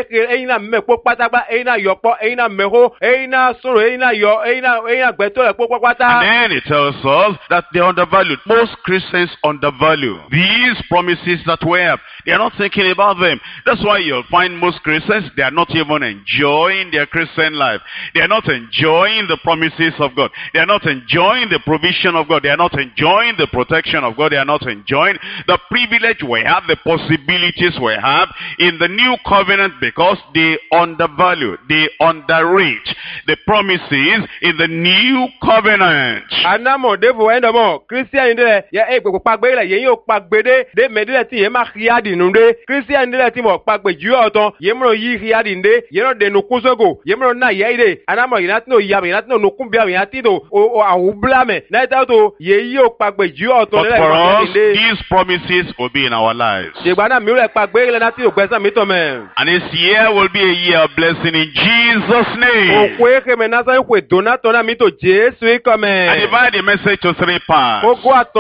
[SPEAKER 5] na me po patagba eyin na yopo eyin na meho eyin na soro eyin na yo eyin na gbeto le po pata.
[SPEAKER 4] And then it tells us that they undervalued. Most Christians undervalue these promises that we have. They are not thinking about them. That's why you'll find most Christians, they are not even enjoying their Christian life. They are not enjoying the promises of God. They are not enjoying the provision of God. They are not enjoying the protection of God. They are not enjoying the privilege we have, the possibilities we have in the new covenant because they undervalue, they underrate the promises in the new covenant.
[SPEAKER 5] Anamo devo endamo Christian de ya egbe pagbe le yen yo pagbe de medile ti ye ma khiadi nunde Christian de ti mo pagbe ju oton ye mo yi khiadi nde ye no de no kusogo ye mo na ye ide anamo ina ti no ya ina ti no kumbia ina ti do o awublame na ta to ye yo pagbe ju oton le
[SPEAKER 4] for us these promises will be in our lives.
[SPEAKER 5] Je gba na mi le pagbe le na ti o gbesan mi to me.
[SPEAKER 4] And this year will be a year of blessing in Jesus' name.
[SPEAKER 5] O kwe ke me na sa kwe donato na mi to Jesu e come.
[SPEAKER 4] I divide the message to 3 parts.
[SPEAKER 5] Number 1,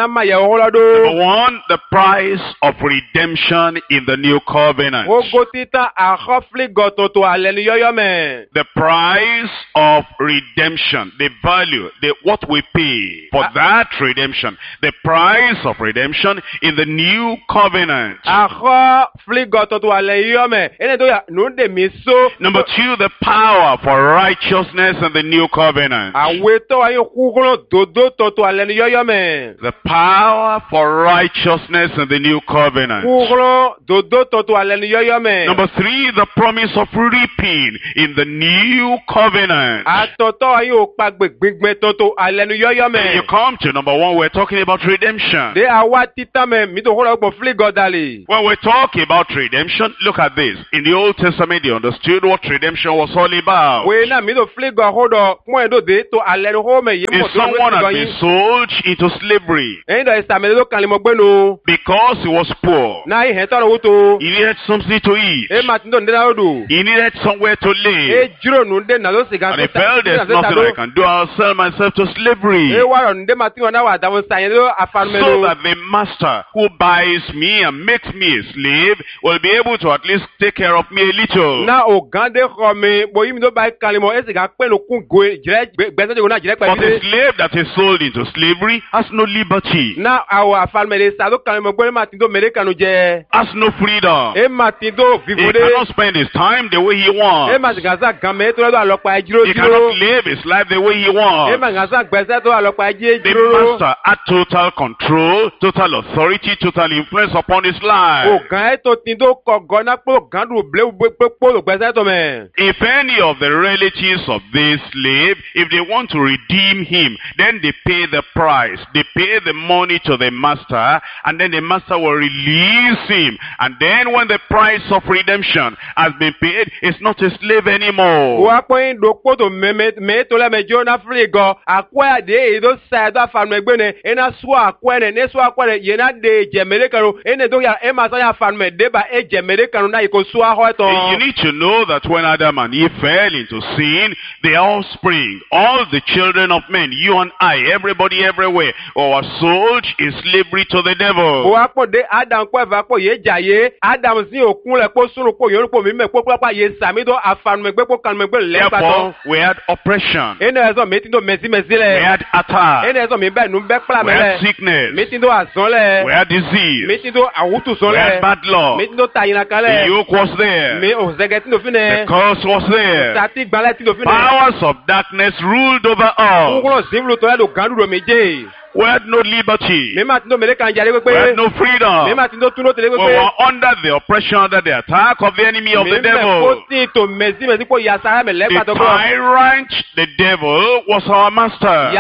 [SPEAKER 4] the price of redemption in the new covenant. The price of redemption, the value, what we pay for that redemption. The price of redemption in the new covenant. Number 2, the power for righteousness in the new covenant. The power for righteousness in the new covenant. Number 3, the promise of reaping in the new covenant. When you come to number 1, we're talking about redemption. When we talk about redemption, look at this. In the Old Testament, they understood what redemption was all about. If someone had been sold into slavery because he was poor, he needed something to eat, he needed somewhere to live, and he felt there's nothing I can do, I'll sell myself to slavery, so that the master who buys me and makes me a slave will be able to at least take care of me a little. But a slave that is sold into slavery has no liberty, has no freedom. He cannot spend his time the way he wants. He cannot live his life the way he wants. The master had total control, total authority, total influence upon his life. If any of the relatives of this slave, if they want to redeem him, then they pay the price. They pay the money to the master, and then the master will release him. And then when the price of redemption has been paid, it's not a slave anymore. You need to know that when Adam and Eve fell into sin, the offspring, all the children of men, you and I, everybody everywhere, were sold in slavery to the devil. Therefore, we had oppression, we had attack, we had sickness, we had disease, we had bad luck. The yoke was there, the curse was there, powers of darkness ruled over us. We had no liberty. We had no freedom. We were under the oppression, under the attack of the enemy of the devil. The tyrant, the devil, was our master.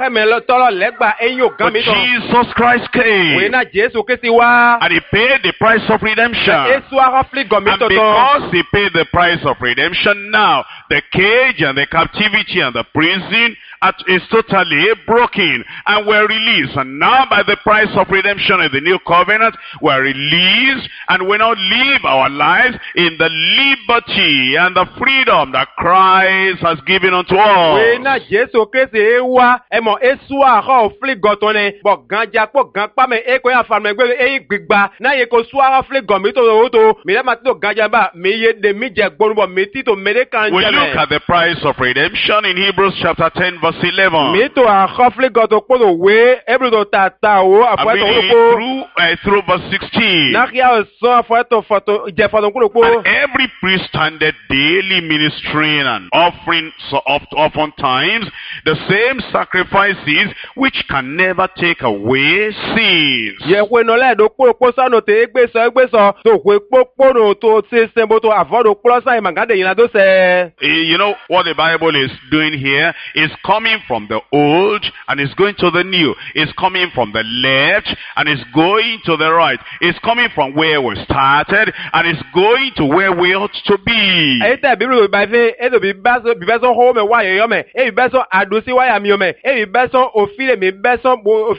[SPEAKER 4] But Jesus Christ came, and he paid the price of redemption. And because he paid the price of redemption, now the cage and the captivity and the prison is totally broken, and we're released. And now by the price of redemption in the new covenant, we're released, and we now live our lives in the liberty and the freedom that Christ has given unto us. We Look at the price of redemption in Hebrews chapter 10 verse 11.
[SPEAKER 5] Mito a khofli goto podo we ebrudo tata o
[SPEAKER 4] I'm
[SPEAKER 5] apoeto
[SPEAKER 4] reading
[SPEAKER 5] ko.
[SPEAKER 4] through verse 16.
[SPEAKER 5] Na kia so apoeto foto je foto ko.
[SPEAKER 4] And every priest standeth daily ministering and offering so oftentimes the same sacrifices which can never take away sins.
[SPEAKER 5] Ye we no le do po sa no te egbe so to we po no to se sembo to avodo po sa imangade yin do se.
[SPEAKER 4] You know what the Bible is doing here is coming from the old and is going to the new. It's coming from the left and it's going to the right. It's coming from where we started and it's going to where we ought to be.
[SPEAKER 5] Eta Bible ba fe e do bi beso ho me wa yo me e bi beso adosi wa ya mi yo me e bi beso ofile mi beso bo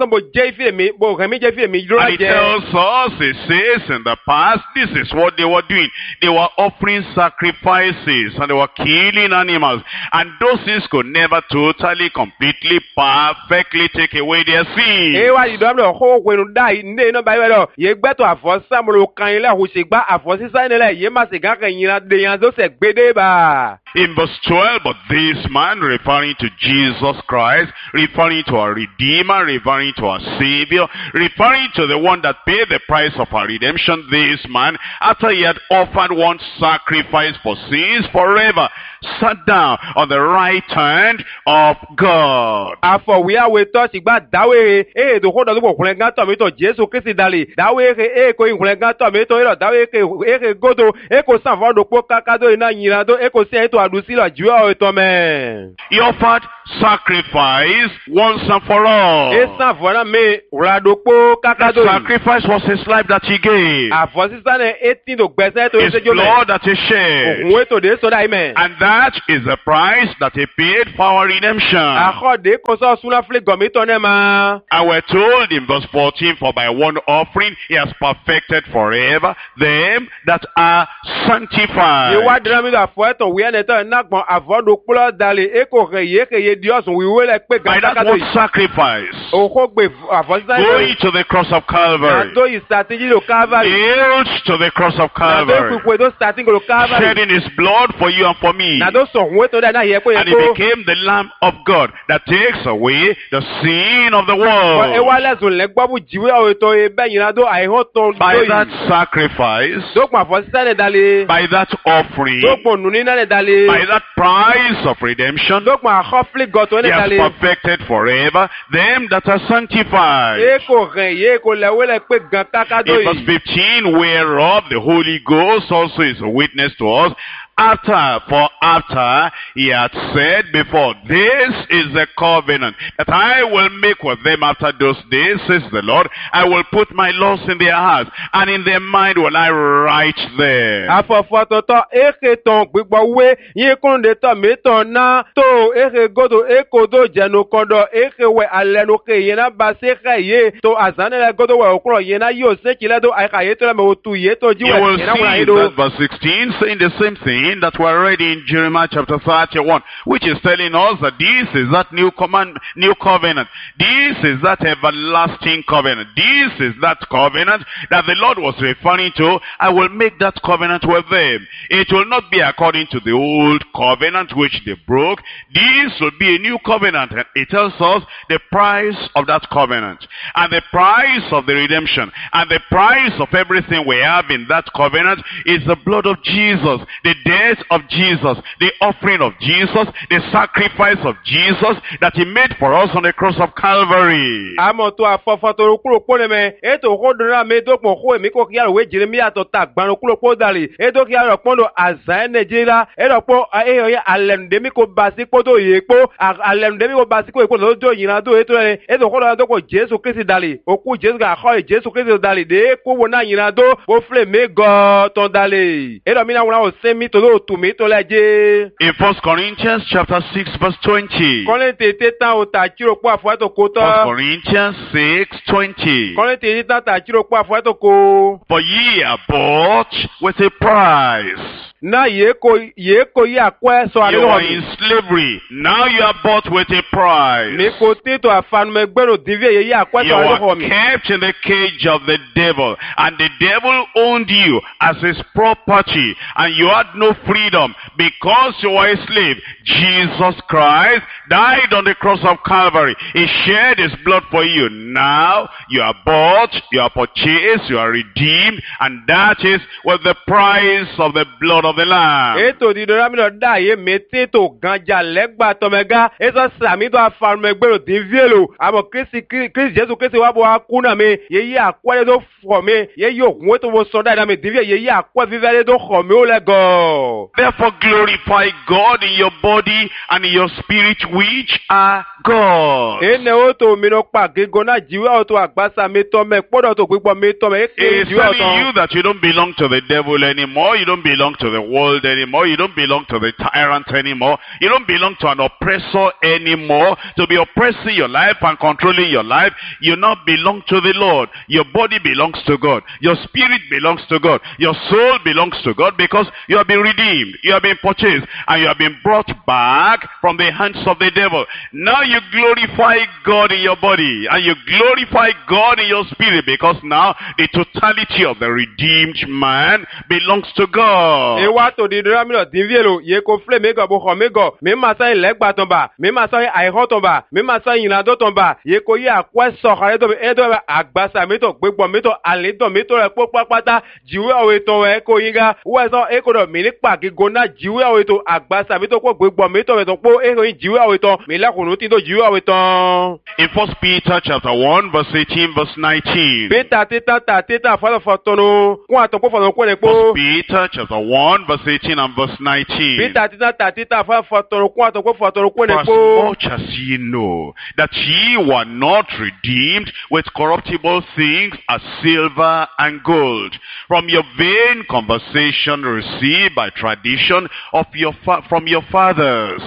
[SPEAKER 5] je file mi bo remi je file mi dro
[SPEAKER 4] And it tells us, it says in the past, this is what they were doing. They were offering sacrifices and they were killing animals. And those things could never totally, completely, perfectly take away their sin.
[SPEAKER 5] E wa di do ho we no dai nde no ba we ye gbeto afo samulo kan ile ho se gba afo sisa ile ye ma se gan kan yin de yan so se gbede ba.
[SPEAKER 4] In verse 12, but this man, referring to Jesus Christ, referring to our Redeemer, referring to our Savior, referring to the one that paid the price of our redemption, this man, after he had offered one sacrifice for sins forever, sat down on the right hand of God.
[SPEAKER 5] Afọ we are with us igba dawe do ho do ko kun gan to mi to Jesu Kristi dali dawe ko kun gan to mi to ro dawe godo ko san fo do po kakado ina yin do ko se to adusi lo ju o to me.
[SPEAKER 4] He offered sacrifice once and for all.
[SPEAKER 5] San fo na me ra do po kakado.
[SPEAKER 4] Sacrifice was his life that he gave.
[SPEAKER 5] Afọ sisa ne 18 do gbese to se jo me.
[SPEAKER 4] His blood that he shed.
[SPEAKER 5] We to de so dai me.
[SPEAKER 4] And that is the price that he paid for our redemption.
[SPEAKER 5] Akode ko so suna fle gomi to ne ma.
[SPEAKER 4] And we're told in verse 14, for by one offering he has perfected forever them that are sanctified.
[SPEAKER 5] Ye wa dra mi da fo eto we ne to na gbon avodo pulo dali eko ye Dios we will pe
[SPEAKER 4] by that one sacrifice.
[SPEAKER 5] O ko gbe afosisa
[SPEAKER 4] going to the cross of Calvary.
[SPEAKER 5] do is starting to Calvary.
[SPEAKER 4] Nailed to the cross of Calvary. Shedding his blood for you and for me.
[SPEAKER 5] And
[SPEAKER 4] he became the Lamb of God that takes away the sin of the world. By that sacrifice, by that offering, by that price of redemption, he has perfected forever them that are sanctified. In verse 15, whereof the Holy Ghost also is a witness to us, after he had said before, this is the covenant that I will make with them after those days, says the Lord. I will put my laws in their hearts, and in their mind will I write them. You will see that verse 16 saying the same thing that we're reading in Jeremiah chapter 31, which is telling us that this is that new covenant. This is that everlasting covenant. This is that covenant that the Lord was referring to. I will make that covenant with them. It will not be according to the old covenant which they broke. This will be a new covenant. And it tells us the price of that covenant and the price of the redemption and the price of everything we have in that covenant is the blood of Jesus, the death of Jesus, the offering of Jesus, the sacrifice of Jesus that he made for us on the cross of Calvary. In 1 Corinthians chapter 6 verse 20. 1 Corinthians 6:20. For ye are bought with a price.
[SPEAKER 5] Na yeko ya kwe so
[SPEAKER 4] You are in slavery. Now you are bought with a price.
[SPEAKER 5] Mi ko tito afan me gbero divie ye ya kwe
[SPEAKER 4] You
[SPEAKER 5] so
[SPEAKER 4] are kept in the cage of the devil, and the devil owned you as his property, and you had no freedom because you were a slave. Jesus Christ died on the cross of Calvary. He shed his blood for you. Now you are bought, you are purchased, you are redeemed, and that is with the price of the blood of the Lamb.
[SPEAKER 5] Eto di dora mi no da ye mete to ganja legba to mega eso sami to afan me gbero divie lo amo Kristi Jesu Kristi wa bo akuna me ye ya kwale do for me ye yo gun to wo so da me divie ye ya kwa vivere do kho me o le go.
[SPEAKER 4] Therefore glorify God in your body and in your spirit, which are God.
[SPEAKER 5] Ene o to mi no pa gego na jiwe o to agbasa mi to me podo to gbo mi to me
[SPEAKER 4] It's telling you that you don't belong to the devil anymore, you don't belong to the world anymore, you don't belong to the tyrant anymore, you don't belong to an oppressor anymore, to be oppressing your life and controlling your life. You now belong to the Lord. Your body belongs to God, your spirit belongs to God, your soul belongs to God, because you have been redeemed, you have been purchased, and you have been brought back from the hands of the devil. Now you glorify God in your body, and you glorify God in your spirit, because now the totality of the redeemed man belongs to God.
[SPEAKER 5] Ewa to di dora mi no divie lo ye ko fle me go bo kho me go me ma sa legba ton ba me ma sa ai ho ton ba me ma sa yin la do ton ba ye ko ya kwa so khare do e do agbasa mi to gbegbo mi to ale do mi to re popo pata jiwe o to e ko yinga wo so e ko do mi ni pa gigo na jiwe o to agbasa mi to ko gbegbo mi to po e ko yin jiwe o to mi la kunu ti do jiwe o to.
[SPEAKER 4] In 1 Peter chapter 1 verse 18 verse 19.
[SPEAKER 5] Peter tita fa tono kun atopo fa ko le po.
[SPEAKER 4] 1 Peter chapter 1 verse 18 and verse 19.
[SPEAKER 5] Peter tita fa tono kun atopo fa tono ko le
[SPEAKER 4] For as
[SPEAKER 5] po.
[SPEAKER 4] much as ye know that ye were not redeemed with corruptible things as silver and gold from your vain conversation received by tradition of from your fathers.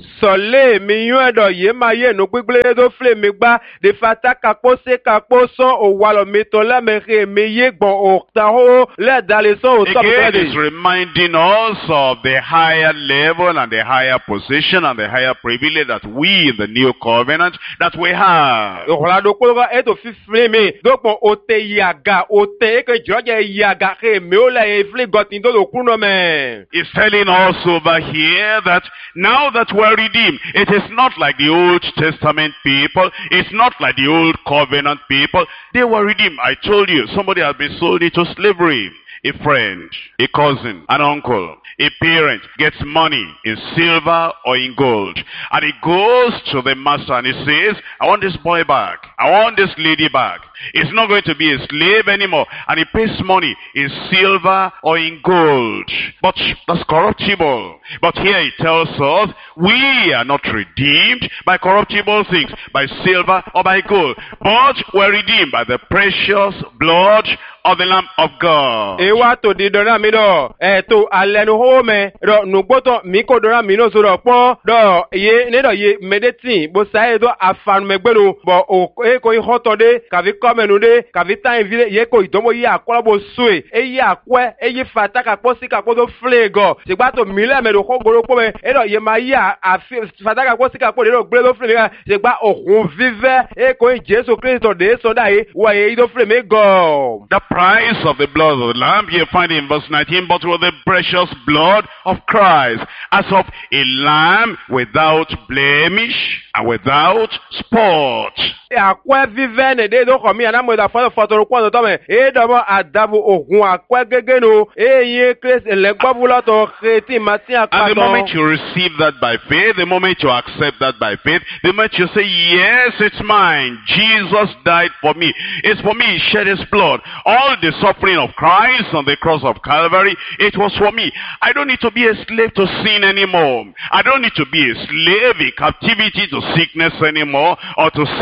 [SPEAKER 5] Sole mi yun edo ye ma ye no gbegble do fle mi gba de fata kapo se kapo so o walo mi to la me re mi ye gbon o ta ho le dale so o stop
[SPEAKER 4] Again,
[SPEAKER 5] ready.
[SPEAKER 4] it's reminding us of the higher level and the higher position and the higher privilege that we in the new covenant that we have.
[SPEAKER 5] O la do ko ga e to fi fle mi do pon o te yaga o te ke joje yaga re mi o la e fle gotin do do kuno me.
[SPEAKER 4] It's telling us over here that now that we're redeemed, it is not like the Old Testament people, it's not like the Old Covenant people. They were redeemed. I told you, somebody has been sold into slavery. A friend, a cousin, an uncle, a parent gets money in silver or in gold, and he goes to the master and he says, I want this boy back, I want this lady back. He's not going to be a slave anymore, and he pays money in silver or in gold. But that's corruptible. But here he tells us, we are not redeemed by corruptible things, by silver or by gold, but we're redeemed by the precious blood of the Lamb of God.
[SPEAKER 5] Ewa to di dora mi do to alenu ho me do nugboto mi ko dora mi no so do po do ye ne do ye medeti bo sai do afan megbelu bo o e ko hoto de ka vi komenu de ka vi tan vile ye ko idomo ye akola bo sue e ye akwe e ye fata ka po si ka po do flego se gba to mi le me do ko goro po me e do ye ma ya fata ka po si ka po de do gbe do flego se gba okun vive e ko Jesu Kristo de so da ye wa ye do fleme go.
[SPEAKER 4] The price of the blood of the Lamb, you find it in verse 19, but with the precious blood of Christ, as of a lamb without blemish and without spot.
[SPEAKER 5] Akwe vive ne de do komi ana mo da fa fotoro kwa to me e do mo adabu ogun akwe gege no e ye Christ le gbobulo to kreti mati akwa.
[SPEAKER 4] And the moment you receive that by faith, the moment you accept that by faith, the moment you say, yes, it's mine, Jesus died for me, it's for me, he shed his blood, all the suffering of Christ on the cross of Calvary, it was for me. I don't need to be a slave to sin anymore. I don't need to be a slave in captivity to sickness anymore, or to Satan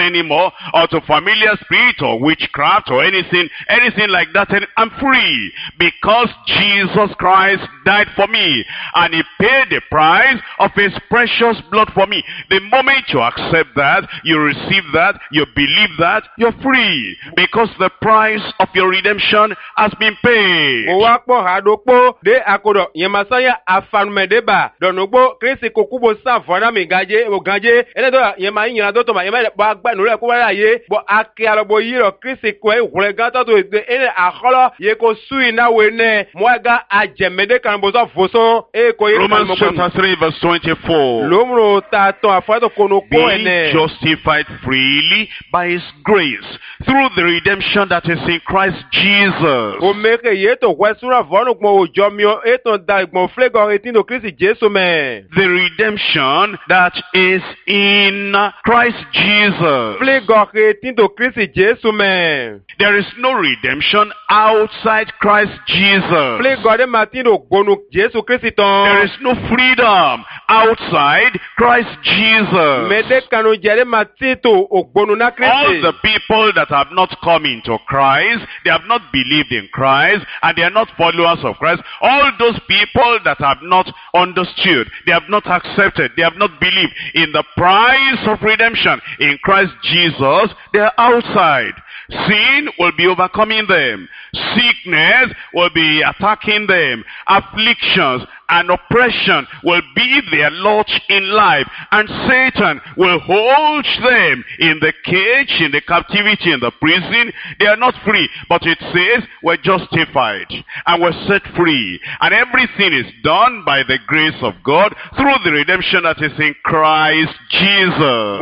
[SPEAKER 4] anymore, or to familiar spirit or witchcraft or anything like that. And I'm free because Jesus Christ died for me and he paid the price of his precious blood for me. The moment you accept that, you receive that, you believe that, you're free because the price of your redemption has been paid. Romans chapter 3 verse 24. Being justified freely by his grace through the redemption that is in Christ Jesus. The redemption that is in Christ Jesus. There is no redemption outside Christ Jesus. There is no freedom outside Christ Jesus. All the people that have not come into Christ, they have not believed in Christ, and they are not followers of Christ. All those people that have not understood, they have not accepted, they have not believed in the price of redemption in Christ Jesus, they are outside. Sin will be overcoming them. Sickness will be attacking them. Afflictions and oppression will be their lot in life. And Satan will hold them in the cage, in the captivity, in the prison. They are not free. But it says we're justified and we're set free. And everything is done by the grace of God through the redemption that is in Christ Jesus.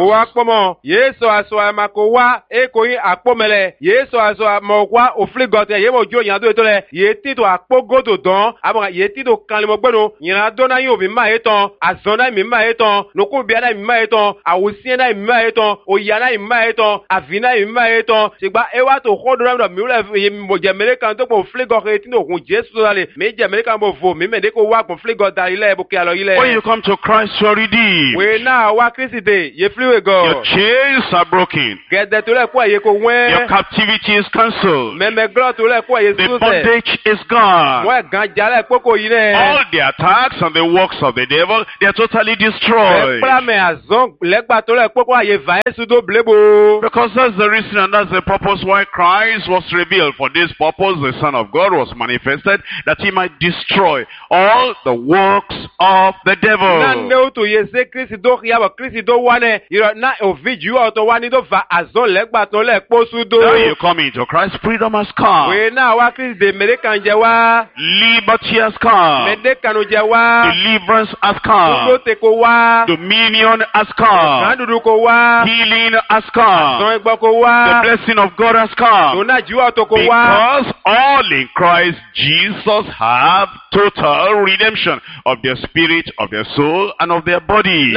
[SPEAKER 4] When you come to Christ, you are redeemed. Your chains are broken. Your captivity is cancelled. The bondage is gone. All the attacks and the works of the devil, they are totally destroyed. Because that's the reason and that's the purpose why Christ was revealed. For this purpose, the Son of God was manifested, that he might destroy all the works of the devil. Now you come into Christ, freedom has come. Liberty has come. Deliverance has come. Dominion has come. Healing has come. The blessing of God has come. Because all in Christ Jesus have total redemption of their spirit, of their soul, and of their body.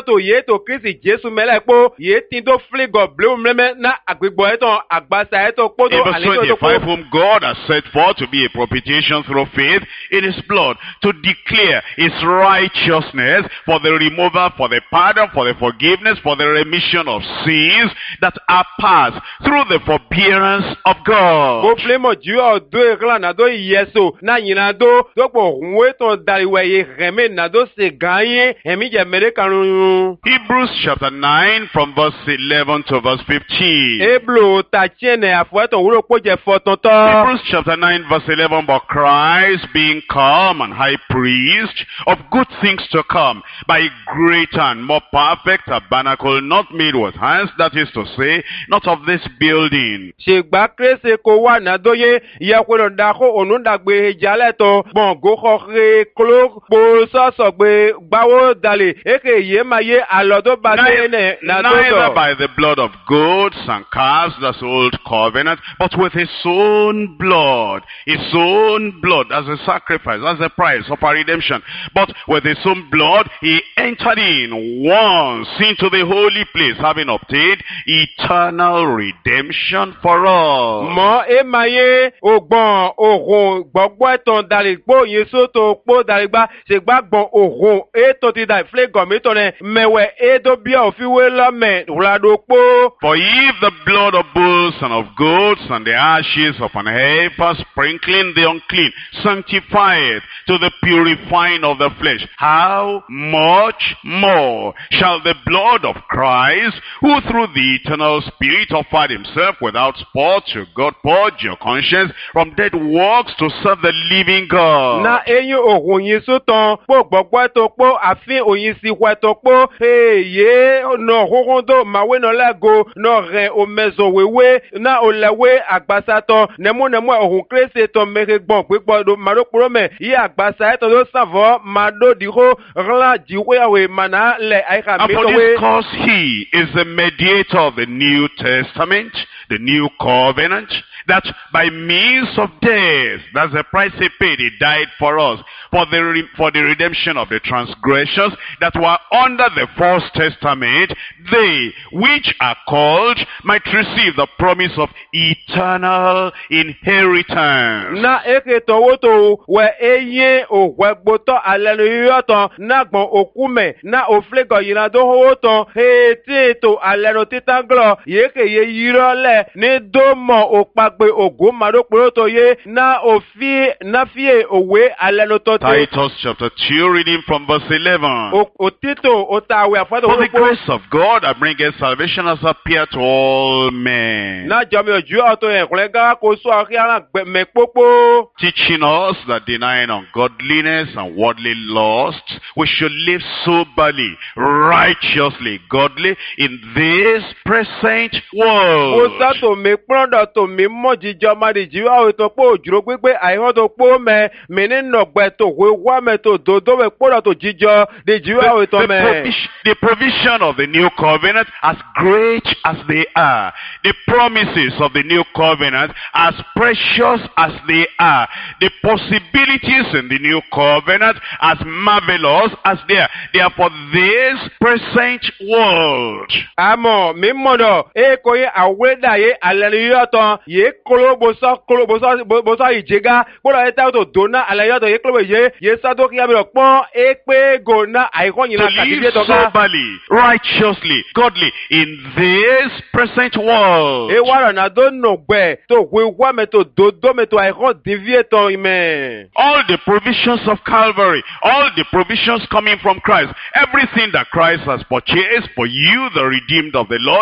[SPEAKER 4] Verse 25, whom God has set forth to be a propitiation through faith in his blood, to declare his righteousness for the removal, for the pardon, for the forgiveness, for the remission of sins that are past through the forbearance of God. Hebrews chapter 9 from verse 11 to verse 15. Hebrews chapter 9 verse 11, but Christ being come and high priest of good things to come, by a greater and more perfect tabernacle, not made with hands, that is to say, not of this building. Neither by the blood of goats and calves, that's old covenant, but with his own blood as a sacrifice, as a price, of proper redemption. But with his own blood, he entered in once into the holy place, having obtained eternal redemption for all.
[SPEAKER 5] Mo emaye ogbon ohun gbogbo eton daligbo yeso to po daligba se gbagbon ohun eto ti da flegon mi to ne mewe edo bia ofiwe lame ulado po.
[SPEAKER 4] For if the blood of bulls and of goats and the ashes of an heifer sprinkling the unclean sanctifieth to the purifying of the flesh, how much more shall the blood of Christ, who through the eternal Spirit offered himself without spot to God, purge your conscience from dead works to serve the living God?
[SPEAKER 5] Na enyo ohun yeso ton po gbogbo to po afin oyin si we to po ye no hohondo mawe no lago no re o mezo wewe na olewe agbasa ton nemu ohun krese ton meregbon pepo do marokuro me yi agbasa to do savo mado diro rla jiwe mana le aika
[SPEAKER 4] and
[SPEAKER 5] mi
[SPEAKER 4] for
[SPEAKER 5] to
[SPEAKER 4] this
[SPEAKER 5] we.
[SPEAKER 4] cause he is the mediator of the New Testament, the new covenant, that by means of death, that's the price he paid, he died for us, for the redemption of the transgressions that were under the First Testament, they which are called might receive the promise of eternal inheritance.
[SPEAKER 5] Na eke to woto we eye o wegboto aleluya to na gbon okume na oflego yina do woto he ti to alero titanglo yeke ye yirole ni do mo opagbe ogun maroporo to ye na ofi na fie owe alelo to
[SPEAKER 4] Titus chapter 2, reading from verse 11.
[SPEAKER 5] otito otawe afado
[SPEAKER 4] For the grace of God that bringeth salvation has appeared to all men,
[SPEAKER 5] na jomi oju auto en kolega ko so akiara me popo
[SPEAKER 4] teaching us that denying ungodliness and worldly lusts, we should live soberly, righteously, godly in this present world.
[SPEAKER 5] o sa to me prondo to me mojijo mari jiwa o to po ojuro gbe aiho to po me ni no gbe to we wa me to dodo we poro to jijo de jiwa o to me.
[SPEAKER 4] The provision of the new covenant, as great as they are, the promises of the new covenant, as precious as they are, the possibilities in the new covenant, as marvelous as they are for this present world.
[SPEAKER 5] Amo mi mono e ko ye aweda ye aleluya to ye koloboso ijega poro eta to dona aleluya to ye klobo ye sado ki abiro pon e pe go na aiko yin
[SPEAKER 4] To
[SPEAKER 5] na
[SPEAKER 4] live
[SPEAKER 5] kadije to ka
[SPEAKER 4] soberly, righteously, godly in this present world.
[SPEAKER 5] e wara na do no gbe to we wa me to dodo me to aiko divie to ime.
[SPEAKER 4] All the provisions of Calvary, all the provisions coming from Christ, everything that Christ has purchased for you, the redeemed of the Lord,